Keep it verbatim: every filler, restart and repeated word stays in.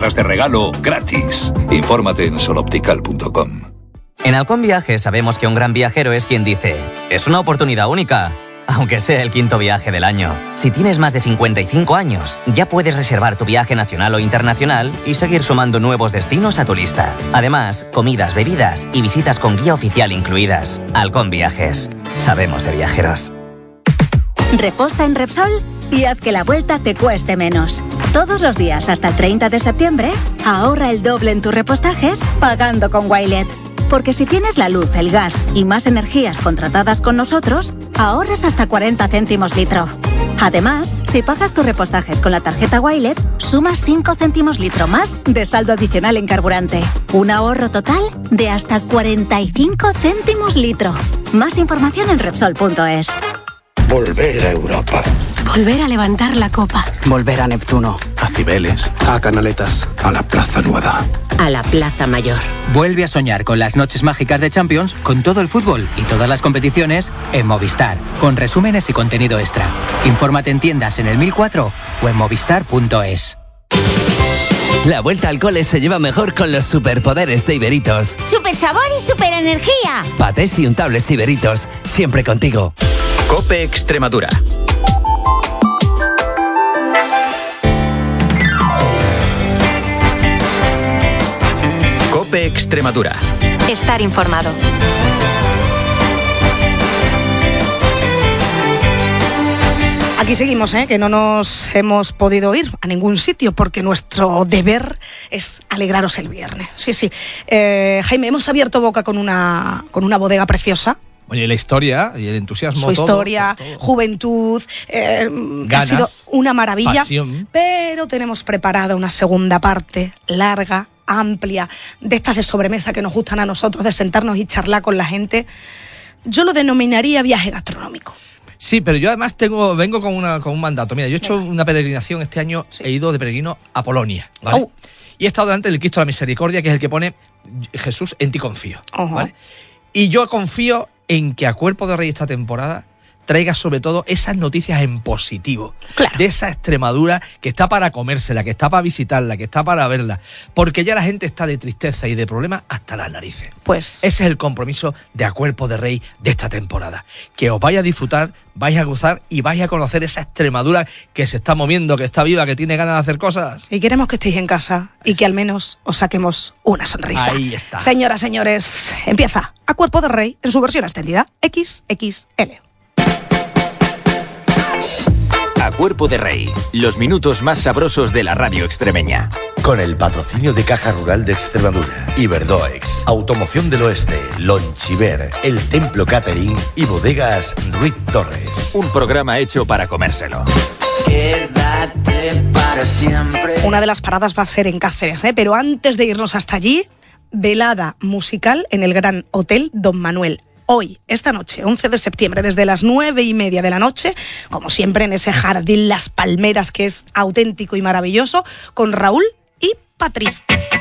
gafas de regalo gratis. Infórmate en soloptical punto com. En Halcón Viajes sabemos que un gran viajero es quien dice: es una oportunidad única, aunque sea el quinto viaje del año. Si tienes más de cincuenta y cinco años, ya puedes reservar tu viaje nacional o internacional y seguir sumando nuevos destinos a tu lista. Además, comidas, bebidas y visitas con guía oficial incluidas. Halcón Viajes. Sabemos de viajeros. Reposta en Repsol y haz que la vuelta te cueste menos. Todos los días hasta el treinta de septiembre, ahorra el doble en tus repostajes pagando con Wilet. Porque si tienes la luz, el gas y más energías contratadas con nosotros, ahorras hasta cuarenta céntimos litro. Además, si pagas tus repostajes con la tarjeta Wilet, sumas cinco céntimos litro más de saldo adicional en carburante. Un ahorro total de hasta cuarenta y cinco céntimos litro. Más información en Repsol punto es. Volver a Europa. Volver a levantar la copa. Volver a Neptuno. A Cibeles. A Canaletas. A la Plaza Nueva. A la Plaza Mayor. Vuelve a soñar con las noches mágicas de Champions, con todo el fútbol y todas las competiciones en Movistar, con resúmenes y contenido extra. Infórmate en tiendas en el mil cuatro o en movistar punto es. La vuelta al cole se lleva mejor con los superpoderes de Iberitos. ¡Super sabor y super energía! Patés y untables Iberitos, siempre contigo. COPE Extremadura. COPE Extremadura. Estar informado. Aquí seguimos, ¿eh? Que no nos hemos podido ir a ningún sitio porque nuestro deber es alegraros el viernes. Sí, sí. Eh, Jaime, hemos abierto boca con una, con una bodega preciosa. Oye, la historia y el entusiasmo. Su todo, historia, todo. juventud, eh, Ganas, ha sido una maravilla. Pasión. Pero tenemos preparada una segunda parte larga, amplia, de estas de sobremesa que nos gustan a nosotros, de sentarnos y charlar con la gente. Yo lo denominaría viaje gastronómico. Sí, pero yo además tengo vengo con, una, con un mandato. Mira, yo he hecho Venga. una peregrinación este año, sí. He ido de peregrino a Polonia, ¿vale? Oh. Y he estado delante del Cristo de la Misericordia, que es el que pone Jesús, en ti confío, uh-huh. ¿vale? Y yo confío en que a Cuerpo de Rey esta temporada traiga sobre todo esas noticias en positivo, claro. De esa Extremadura que está para comérsela, que está para visitarla, que está para verla, porque ya la gente está de tristeza y de problemas hasta las narices. Pues ese es el compromiso de A Cuerpo de Rey de esta temporada, que os vaya a disfrutar, vais a gozar y vais a conocer esa Extremadura que se está moviendo, que está viva, que tiene ganas de hacer cosas. Y queremos que estéis en casa y que al menos os saquemos una sonrisa. Ahí está. Señoras, señores, empieza A Cuerpo de Rey en su versión extendida equis equis ele. A Cuerpo de Rey, los minutos más sabrosos de la radio extremeña. Con el patrocinio de Caja Rural de Extremadura, Iberdoex, Automoción del Oeste, Lonchiver, El Templo Catering y Bodegas Ruiz Torres. Un programa hecho para comérselo. Quédate para siempre. Una de las paradas va a ser en Cáceres, ¿eh? Pero antes de irnos hasta allí, velada musical en el Gran Hotel Don Manuel. Hoy, esta noche, once de septiembre, desde las nueve y media de la noche, como siempre en ese jardín Las Palmeras que es auténtico y maravilloso, con Raúl y Patricia.